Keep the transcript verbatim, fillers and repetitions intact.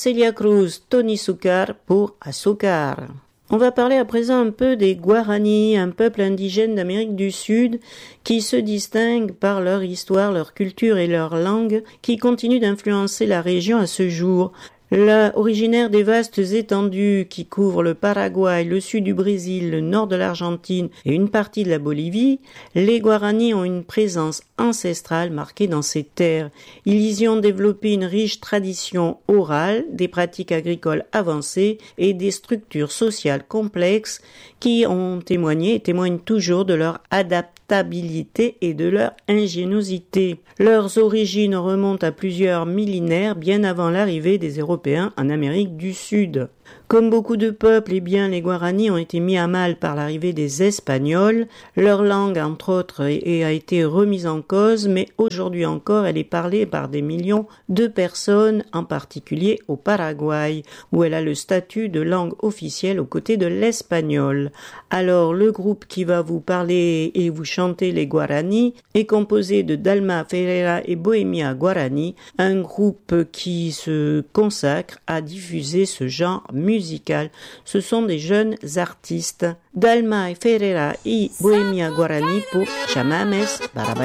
Celia Cruz, Tony Sucar pour Azucar. On va parler à présent un peu des Guaranis, un peuple indigène d'Amérique du Sud qui se distingue par leur histoire, leur culture et leur langue qui continuent d'influencer la région à ce jour. Là, originaire des vastes étendues qui couvrent le Paraguay, le sud du Brésil, le nord de l'Argentine et une partie de la Bolivie, les Guaranis ont une présence ancestrale marquée dans ces terres. Ils y ont développé une riche tradition orale, des pratiques agricoles avancées et des structures sociales complexes qui ont témoigné et témoignent toujours de leur adaptabilité et de leur ingéniosité. Leurs origines remontent à plusieurs millénaires bien avant l'arrivée des Européens en Amérique du Sud. Comme beaucoup de peuples, eh bien, les Guaranis ont été mis à mal par l'arrivée des Espagnols. Leur langue, entre autres, a été remise en cause, mais aujourd'hui encore, elle est parlée par des millions de personnes, en particulier au Paraguay, où elle a le statut de langue officielle aux côtés de l'espagnol. Alors, le groupe qui va vous parler et vous chanter les Guaranis est composé de Dalma Ferreira et Bohemia Guarani, un groupe qui se consacre à diffuser ce genre musical. Ce sont des jeunes artistes. Dalma Ferreira et Bohemia Guarani pour Chamames para